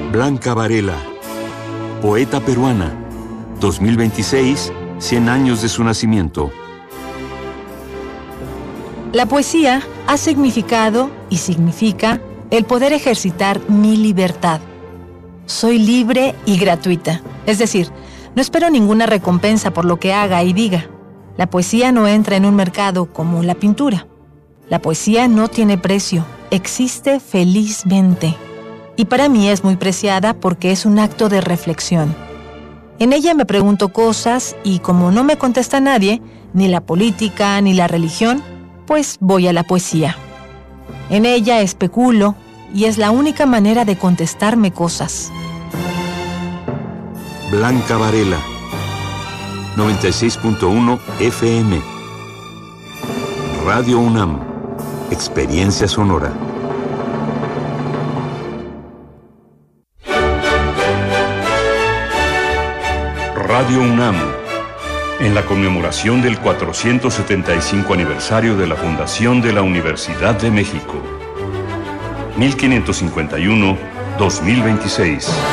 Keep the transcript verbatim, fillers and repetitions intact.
Blanca Varela, poeta peruana, dos mil veintiséis, cien años de su nacimiento. La poesía ha significado y significa el poder ejercitar mi libertad. Soy libre y gratuita, es decir, no espero ninguna recompensa por lo que haga y diga. La poesía no entra en un mercado como la pintura. La poesía no tiene precio, existe felizmente. Y para mí es muy preciada porque es un acto de reflexión. En ella me pregunto cosas y como no me contesta nadie, ni la política ni la religión, pues voy a la poesía. En ella especulo y es la única manera de contestarme cosas. Blanca Varela, noventa y seis punto uno F M. Radio UNAM, experiencia sonora. Radio UNAM, en la conmemoración del cuatrocientos setenta y cinco aniversario de la fundación de la Universidad de México, mil quinientos cincuenta y uno a dos mil veintiséis.